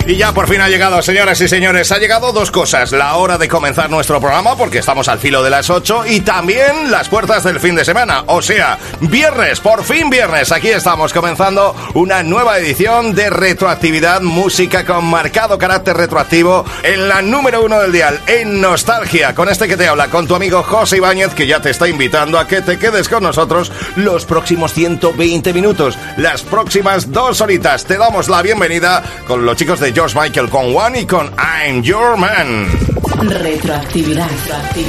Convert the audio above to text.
Y ya por fin ha llegado, señoras y señores, ha llegado dos cosas. La hora de comenzar nuestro programa, porque estamos al filo de las 8, y también las puertas del fin de semana. O sea, viernes, por fin viernes. Aquí estamos comenzando una nueva edición de Retroactividad, música con marcado carácter retroactivo en la número 1 del dial, en Nostalgia. Con este que te habla, con tu amigo José Ibáñez, que ya te está invitando a que te quedes con nosotros los próximos 120 minutos. Las próximas 2 horitas. Te damos la bienvenida con los chicos de George Michael, con One y con I'm Your Man. Retroactividad.